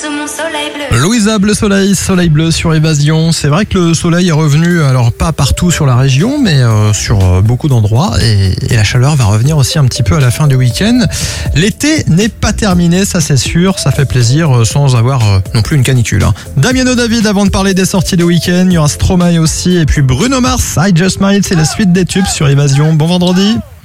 sous mon soleil bleu. Louisa, Bleu soleil bleu sur Évasion. C'est vrai que le soleil est revenu, alors pas partout sur la région, mais sur beaucoup d'endroits. Et la chaleur va revenir aussi un petit peu à la fin du week-end. L'été n'est pas terminé, ça c'est sûr. Ça fait plaisir sans avoir non plus une canicule. Damiano David, avant de parler des sorties de week-end, il y aura Stromae aussi. Et puis Bruno Mars, I Just Smile, c'est la suite des tubes sur Évasion. Bon vendredi.